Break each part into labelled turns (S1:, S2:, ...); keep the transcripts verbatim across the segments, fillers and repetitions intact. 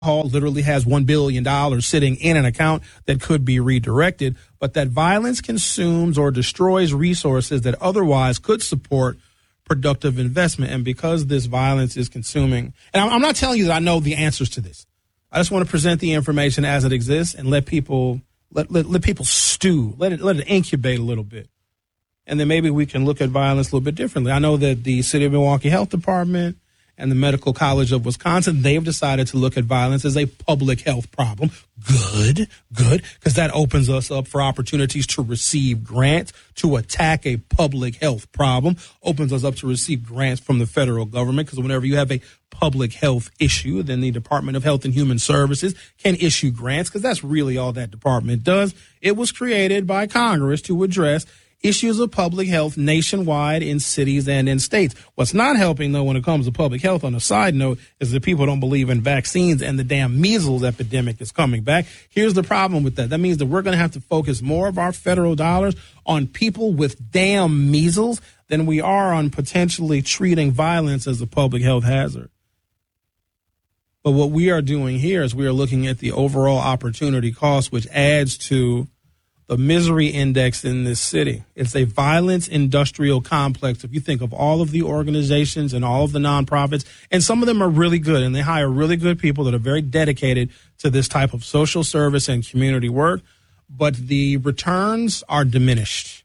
S1: Hall literally has one billion dollars sitting in an account that could be redirected, but that violence consumes or destroys resources that otherwise could support productive investment. And because this violence is consuming, and I'm not telling you that I know the answers to this. I just want to present the information as it exists and let people let, let, let people stew, let it let it incubate a little bit. And then maybe we can look at violence a little bit differently. I know that the City of Milwaukee Health Department and the Medical College of Wisconsin, they've decided to look at violence as a public health problem. Good, good, because that opens us up for opportunities to receive grants to attack a public health problem, opens us up to receive grants from the federal government, because whenever you have a public health issue, then the Department of Health and Human Services can issue grants, because that's really all that department does. It was created by Congress to address issues of public health nationwide in cities and in states. What's not helping, though, when it comes to public health, on a side note, is that people don't believe in vaccines and the damn measles epidemic is coming back. Here's the problem with that. That means that we're going to have to focus more of our federal dollars on people with damn measles than we are on potentially treating violence as a public health hazard. But what we are doing here is we are looking at the overall opportunity cost, which adds to the misery index in this city. It's a violence industrial complex. If you think of all of the organizations and all of the nonprofits, and some of them are really good, and they hire really good people that are very dedicated to this type of social service and community work, but the returns are diminished.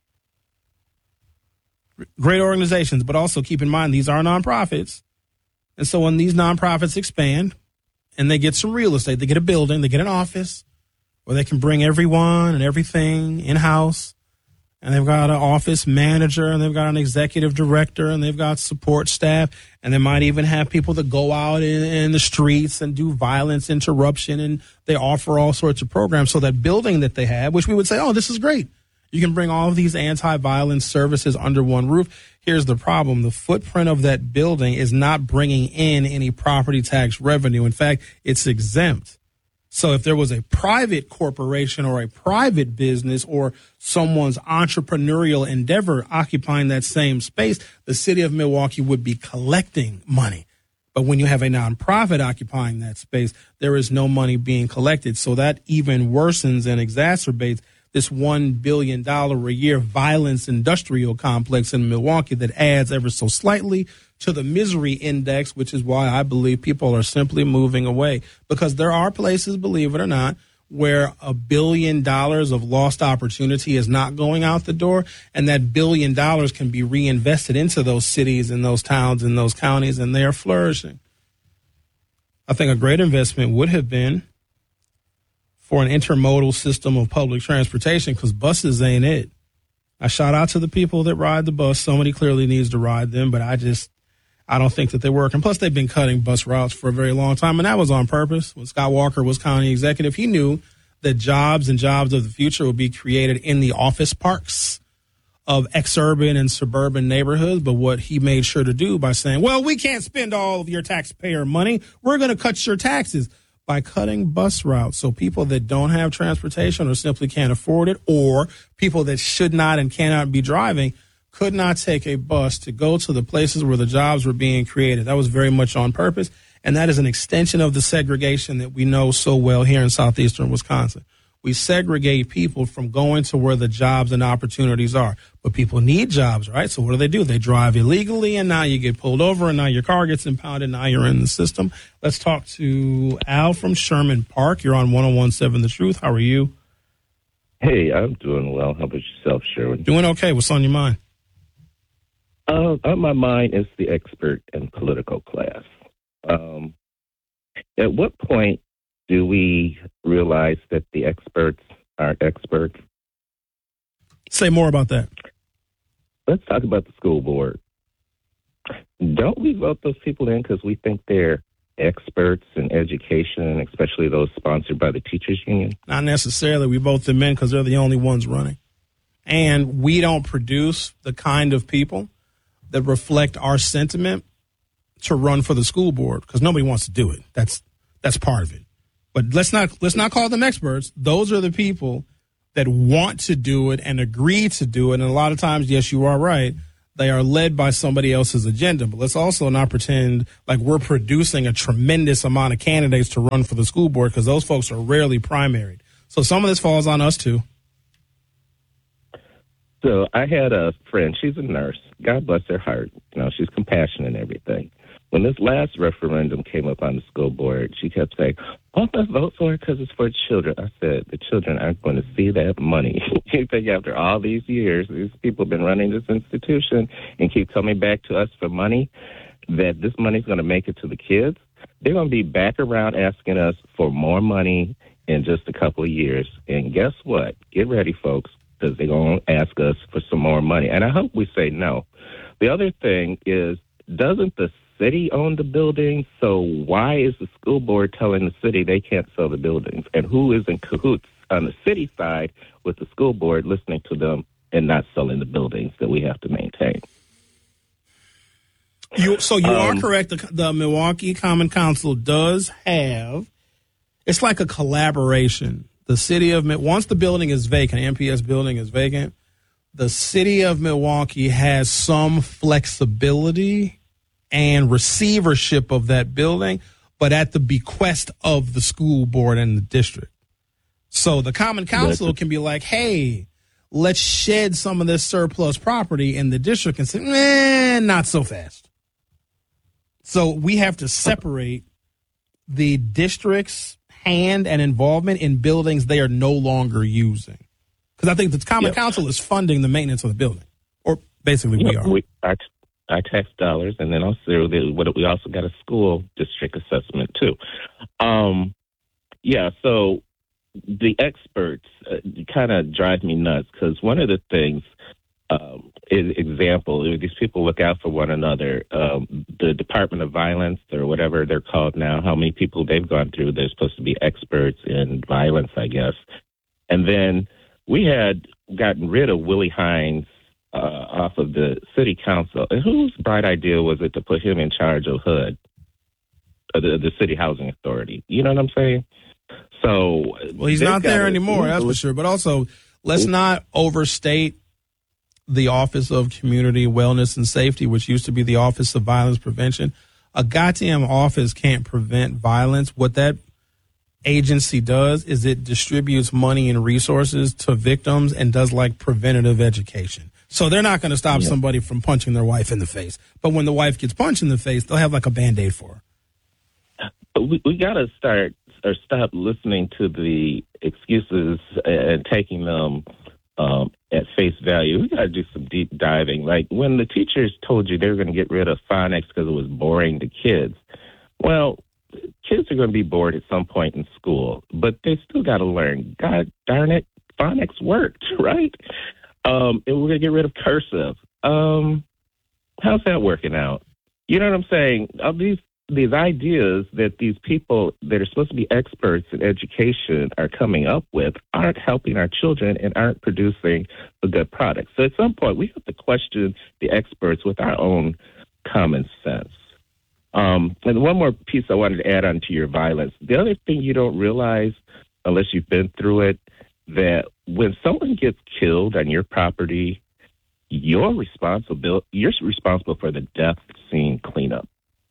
S1: Great organizations, but also keep in mind these are nonprofits. And so when these nonprofits expand and they get some real estate, they get a building, they get an office, where they can bring everyone and everything in-house, and they've got an office manager, and they've got an executive director, and they've got support staff, and they might even have people that go out in, in the streets and do violence interruption, and they offer all sorts of programs. So that building that they have, which we would say, oh, this is great. You can bring all of these anti-violence services under one roof. Here's the problem. The footprint of that building is not bringing in any property tax revenue. In fact, it's exempt. So if there was a private corporation or a private business or someone's entrepreneurial endeavor occupying that same space, the city of Milwaukee would be collecting money. But when you have a nonprofit occupying that space, there is no money being collected. So that even worsens and exacerbates this one billion dollars a year violence industrial complex in Milwaukee that adds ever so slightly to the misery index, which is why I believe people are simply moving away. Because there are places, believe it or not, where a billion dollars of lost opportunity is not going out the door, and that billion dollars can be reinvested into those cities and those towns and those counties, and they are flourishing. I think a great investment would have been for an intermodal system of public transportation, because buses ain't it. I shout out to the people that ride the bus. Somebody clearly needs to ride them, but I just, I don't think that they work. And plus, they've been cutting bus routes for a very long time, and that was on purpose. When Scott Walker was county executive, he knew that jobs and jobs of the future would be created in the office parks of exurban and suburban neighborhoods. But what he made sure to do by saying, well, we can't spend all of your taxpayer money, we're going to cut your taxes, by cutting bus routes. So people that don't have transportation or simply can't afford it, or people that should not and cannot be driving, could not take a bus to go to the places where the jobs were being created. That was very much on purpose, and that is an extension of the segregation that we know so well here in southeastern Wisconsin. We segregate people from going to where the jobs and opportunities are. But people need jobs, right? So what do they do? They drive illegally, and now you get pulled over, and now your car gets impounded, and now you're in the system. Let's talk to Al from Sherman Park. You're on one oh one point seven The Truth. How are you?
S2: Hey, I'm doing well. How about yourself, Sherwin?
S1: Doing okay. What's on your mind?
S2: Uh, on my mind is the expert and political class. Um, at what point do we realize that the experts are experts?
S1: Say more about that.
S2: Let's talk about the school board. Don't we vote those people in because we think they're experts in education, especially those sponsored by the teachers union?
S1: Not necessarily. We vote them in because they're the only ones running. And we don't produce the kind of people that reflect our sentiment to run for the school board, because nobody wants to do it. That's that's part of it. But let's not let's not call them experts. Those are the people that want to do it and agree to do it. And a lot of times, yes, you are right, They are led by somebody else's agenda. But let's also not pretend like we're producing a tremendous amount of candidates to run for the school board, because those folks are rarely primaried. So some of this falls on us too.
S2: So I had a friend, she's a nurse. God bless her heart. You know, she's compassionate and everything. When this last referendum came up on the school board, she kept saying, "Oh, let's vote for it because it's for children." I said, the children aren't going to see that money. You think after all these years, these people have been running this institution and keep coming back to us for money, that this money's going to make it to the kids? They're going to be back around asking us for more money in just a couple of years. And guess what? Get ready, folks, because they're going to ask us for some more money. And I hope we say no. The other thing is, doesn't the city own the building? So why is the school board telling the city they can't sell the buildings? And who is in cahoots on the city side with the school board, listening to them and not selling the buildings that we have to maintain?
S1: You, so you
S2: Um,
S1: are correct. The, the Milwaukee Common Council does have, it's like a collaboration. The city of, once the building is vacant, M P S building is vacant, the city of Milwaukee has some flexibility and receivership of that building, but at the bequest of the school board and the district. So the Common Council can be like, hey, let's shed some of this surplus property, and the district can say, eh, not so fast. So we have to separate the district's hand and involvement in buildings they are no longer using. Because I think the Common
S2: Yep.
S1: Council is funding the maintenance of the building, or basically we
S2: Yeah,
S1: are.
S2: We, our, our tax dollars, and then also the, what we also got a school district assessment too. Um, yeah, so the experts uh, kind of drive me nuts, because one of the things, um, is example, these people look out for one another. Um, the Department of Violence, or whatever they're called now, how many people they've gone through, they're supposed to be experts in violence, I guess. And then we had gotten rid of Willie Hines uh, off of the city council. And whose bright idea was it to put him in charge of H U D, uh, the, the city housing authority? You know what I'm saying? So,
S1: Well, he's
S2: they've
S1: not there
S2: got a-
S1: anymore, that's for sure. But also, let's not overstate the Office of Community Wellness and Safety, which used to be the Office of Violence Prevention. A goddamn office can't prevent violence. What that agency does is it distributes money and resources to victims and does like preventative education. So they're not going to stop
S2: Yeah.
S1: somebody from punching their wife in the face. But when the wife gets punched in the face, they'll have like a Band-Aid for her.
S2: But we, we got to start or stop listening to the excuses and taking them um, at face value. We got to do some deep diving. Like when the teachers told you they were going to get rid of phonics because it was boring to kids. Well, kids are going to be bored at some point in school, but they still got to learn. God darn it, phonics worked, right? Um, and we're going to get rid of cursive. Um, how's that working out? You know what I'm saying? All these these ideas that these people that are supposed to be experts in education are coming up with aren't helping our children and aren't producing a good product. So at some point, we have to question the experts with our own common sense. Um, and one more piece I wanted to add on to your violence. The other thing you don't realize, unless you've been through it, that when someone gets killed on your property, you're responsible, you're responsible for the death scene cleanup.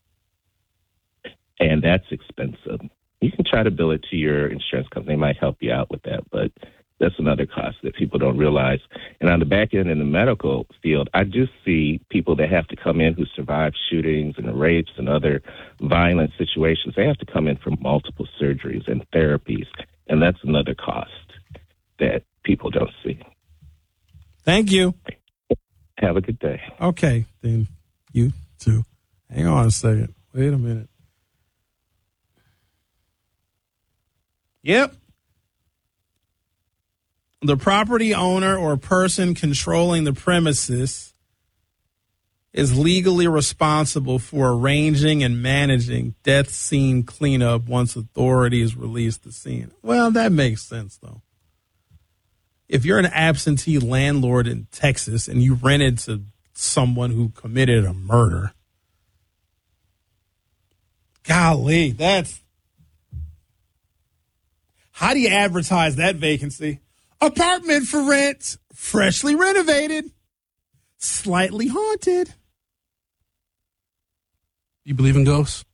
S2: And that's expensive. You can try to bill it to your insurance company. They might help you out with that, but that's another cost that people don't realize. And on the back end in the medical field, I do see people that have to come in who survive shootings and rapes and other violent situations. They have to come in for multiple surgeries and therapies, and that's another cost that people don't see.
S1: Thank you.
S2: Have a good day.
S1: Okay, then you too. Hang on a second. Wait a minute. Yep. The property owner or person controlling the premises is legally responsible for arranging and managing death scene cleanup once authorities release the scene. Well, that makes sense, though. If you're an absentee landlord in Texas and you rented to someone who committed a murder, golly, that's... How do you advertise that vacancy? Apartment for rent, freshly renovated. slightly haunted.
S3: You believe in ghosts?